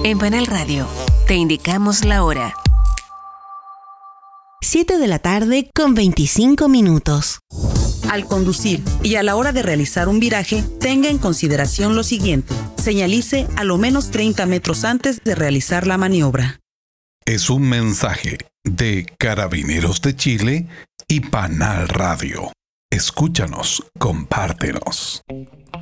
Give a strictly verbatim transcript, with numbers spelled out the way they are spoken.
En Panel Radio, te indicamos la hora. siete de la tarde con veinticinco minutos. Al conducir y a la hora de realizar un viraje, tenga en consideración lo siguiente. Señalice a lo menos treinta metros antes de realizar la maniobra. Es un mensaje de Carabineros de Chile y Panal Radio. Escúchanos, compártenos.